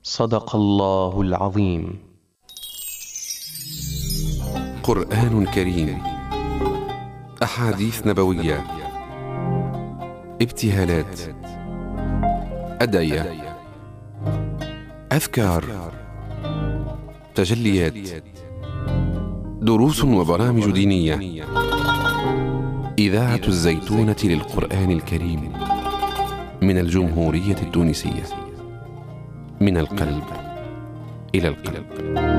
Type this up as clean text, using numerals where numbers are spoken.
صدق الله العظيم. قرآن كريم، أحاديث نبوية، ابتهالات، أدعية، أذكار، تجليات، دروس وبرامج دينية. إذاعة الزيتونة للقرآن الكريم من الجمهورية التونسية، من القلب إلى القلب.